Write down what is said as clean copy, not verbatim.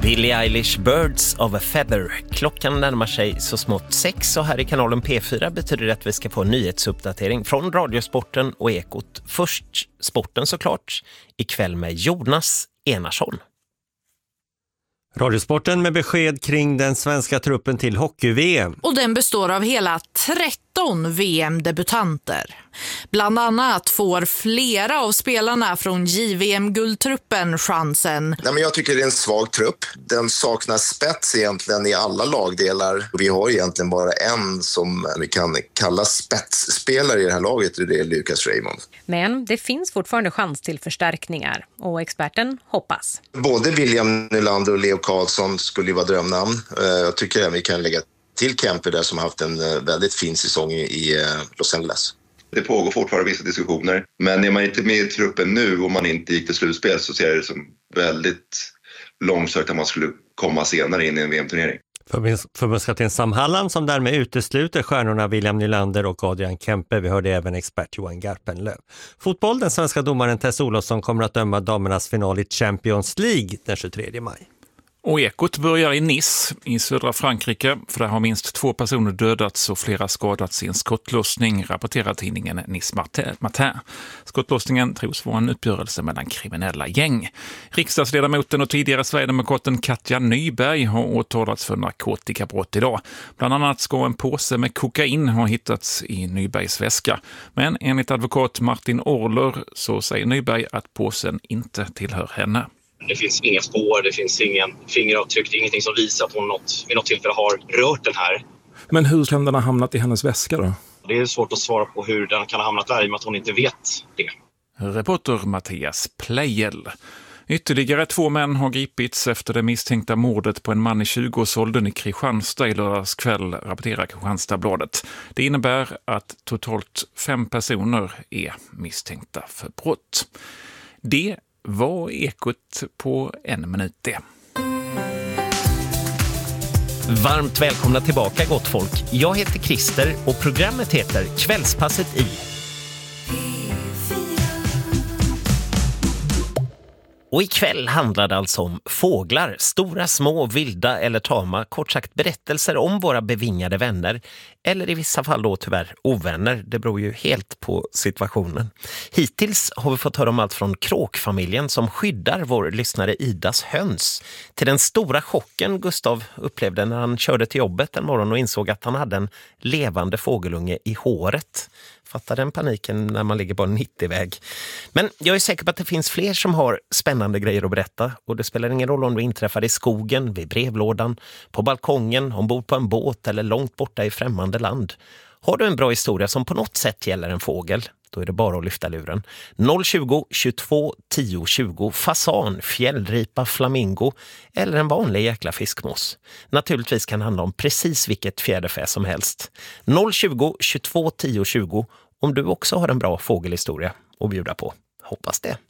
Billie Eilish, Birds of a Feather. Klockan närmar sig så smått 6 och här i kanalen P4 betyder det att vi ska få en nyhetsuppdatering från Radiosporten och Ekot. Först sporten såklart, ikväll med Jonas Enarsson. Radiosporten med besked kring den svenska truppen till hockey-VM. Och den består av hela 13 VM-debutanter. Bland annat får flera av spelarna från JVM-guldtruppen chansen. Nej, men jag tycker det är en svag trupp. Den saknar spets egentligen i alla lagdelar. Vi har egentligen bara en som vi kan kalla spetsspelare i det här laget, och det är Lucas Raymond. Men det finns fortfarande chans till förstärkningar och experten hoppas. Både William Nylander och Leo Carlsson skulle ju vara drömnamn. Jag tycker att vi kan lägga till Kemper där som har haft en väldigt fin säsong i Los Angeles. Det pågår fortfarande vissa diskussioner, men är man inte med i truppen nu och man inte gick till slutspel så ser jag det som väldigt långsökt att man skulle komma senare in i en VM-turnering. Förbundskapten Sam Hallam som därmed utesluter stjärnorna William Nylander och Adrian Kempe. Vi hörde även expert Johan Garpenlöv. Fotboll, den svenska domaren Tess Olofsson kommer att döma damernas final i Champions League den 23 maj. Och Ekot börjar i Nice i södra Frankrike, för där har minst 2 personer dödats och flera skadats i en skottlossning, rapporterar tidningen Nice Matin. Skottlossningen tros vara en uppgörelse mellan kriminella gäng. Riksdagsledamoten och tidigare Sverigedemokraten Katja Nyberg har åtalats för narkotikabrott idag. Bland annat ska en påse med kokain ha hittats i Nybergs väska. Men enligt advokat Martin Orler så säger Nyberg att påsen inte tillhör henne. Det finns inga spår, det finns ingen fingeravtryck, ingenting som visar att hon vid något tillfälle har rört den här. Men hur kan den ha hamnat i hennes väska då? Det är svårt att svara på hur den kan ha hamnat där i och med att hon inte vet det. Reporter Mattias Plejel. Ytterligare 2 män har gripits efter det misstänkta mordet på en man i 20-årsåldern i Kristianstad i lördagskväll, rapporterar Kristianstadsbladet. Det innebär att totalt 5 personer är misstänkta för brott. Det var Ekot på 1 minut det. Varmt välkomna tillbaka gott folk. Jag heter Christer och programmet heter Kvällspasset i. Och ikväll handlar det alltså om fåglar, stora, små, vilda eller tama, kort sagt berättelser om våra bevingade vänner, eller i vissa fall då tyvärr ovänner, det beror ju helt på situationen. Hittills har vi fått höra om allt från kråkfamiljen som skyddar vår lyssnare Idas höns, till den stora chocken Gustav upplevde när han körde till jobbet en morgon och insåg att han hade en levande fågelunge i håret. Fattar den paniken när man ligger på en 90-väg. Men jag är säker på att det finns fler som har spännande grejer att berätta. Och det spelar ingen roll om du inträffar i skogen, vid brevlådan, på balkongen, ombord på en båt eller långt borta i främmande land. Har du en bra historia som på något sätt gäller en fågel, då är det bara att lyfta luren. 020 22 10 20, fasan, fjällripa, flamingo eller en vanlig jäkla fiskmås. Naturligtvis kan det handla om precis vilket fjäderfä som helst. 020 22 10 20 om du också har en bra fågelhistoria att bjuda på. Hoppas det.